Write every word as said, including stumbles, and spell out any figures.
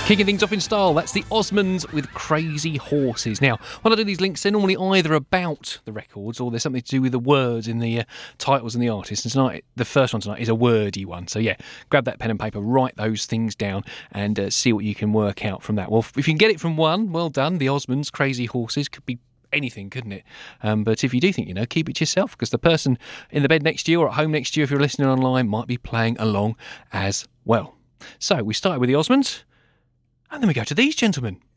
Kicking things off in style, that's the Osmonds with Crazy Horses. Now, when I do these links, they're normally either about the records or there's something to do with the words in the uh, titles and the artists. And tonight, the first one tonight is a wordy one. So yeah, grab that pen and paper, write those things down and uh, see what you can work out from that. Well, if you can get it from one, well done. The Osmonds, Crazy Horses, could be anything, couldn't it? Um, but if you do think you know, keep it to yourself, because the person in the bed next to you or at home next to you, if you're listening online, might be playing along as well. So we started with the Osmonds, and then we go to these gentlemen.